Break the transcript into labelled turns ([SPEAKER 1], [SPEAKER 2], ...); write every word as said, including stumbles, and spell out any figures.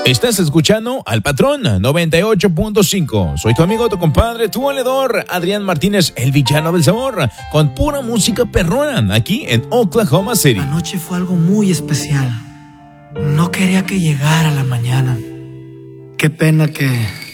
[SPEAKER 1] Estás escuchando al Patrón noventa y ocho punto cinco. Soy tu amigo, tu compadre, tu valedor, Adrián Martínez, el villano del sabor, con pura música perrona, aquí en Oklahoma City.
[SPEAKER 2] Anoche fue algo muy especial. No quería que llegara la mañana. Qué pena que